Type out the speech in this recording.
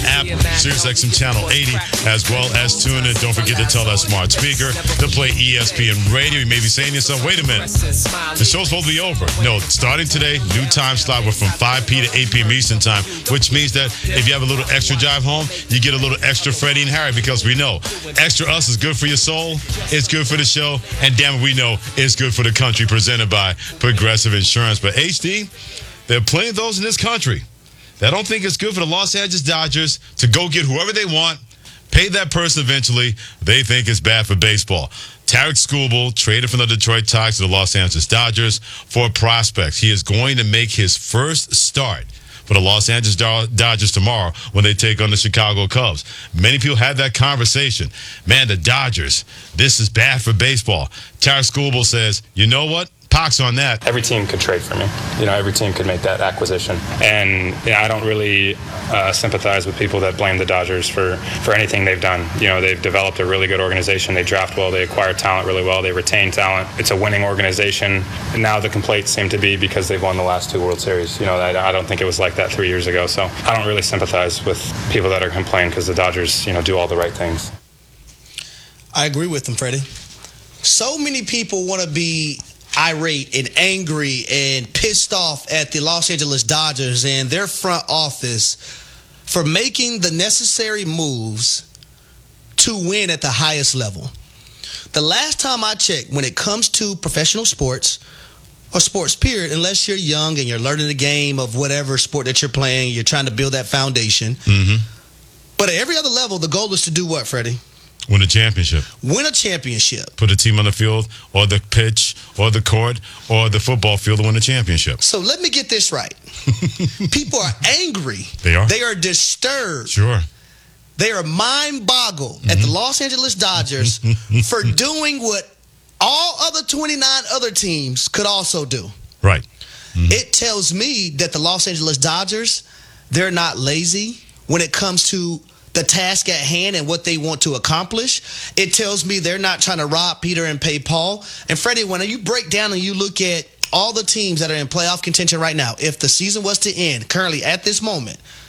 app, SiriusXM Channel 80, as well as tune in. Don't forget to tell that smart speaker to play ESPN Radio. You may be saying to yourself, wait a minute, the show's supposed to be over. No, starting today, new time slot. We're from 5 p to 8 p.m. Eastern time, which means that if you have a little extra drive home, you get a little extra Freddie and Harry, because we know Extra Us is good for your soul, it's good for the show, and damn it, we know it's good for the country, presented by Progressive Insurance. But HD, there are plenty of those in this country that don't think it's good for the Los Angeles Dodgers to go get whoever they want, pay that person eventually. They think it's bad for baseball. Tarek Skubal traded from the Detroit Tigers to the Los Angeles Dodgers for prospects. He is going to make his first start for the Los Angeles Dodgers tomorrow when they take on the Chicago Cubs. Many people had that conversation. Man, the Dodgers, this is bad for baseball. Tarek Skubal says, you know what? Pox on that. Every team could trade for me. Every team could make that acquisition. And I don't really sympathize with people that blame the Dodgers for anything they've done. They've developed a really good organization. They draft well. They acquire talent really well. They retain talent. It's a winning organization. And now the complaints seem to be because they've won the last 2 World Series. I don't think it was like that 3 years ago. So I don't really sympathize with people that are complaining because the Dodgers, do all the right things. I agree with them, Freddie. So many people want to be irate and angry and pissed off at the Los Angeles Dodgers and their front office for making the necessary moves to win at the highest level. The last time I checked, when it comes to professional sports or sports period, unless you're young and you're learning the game of whatever sport that you're playing, you're trying to build that foundation. Mm-hmm. But at every other level, the goal is to do what, Freddie? Win a championship. Win a championship. Put a team on the field or the pitch or the court or the football field to win a championship. So let me get this right. People are angry. They are. They are disturbed. Sure. They are mind-boggled at the Los Angeles Dodgers for doing what all other 29 other teams could also do. Right. Mm-hmm. It tells me that the Los Angeles Dodgers, they're not lazy when it comes to the task at hand and what they want to accomplish. It tells me they're not trying to rob Peter and pay Paul. And Freddie, when you break down and you look at all the teams that are in playoff contention right now, if the season was to end currently at this moment,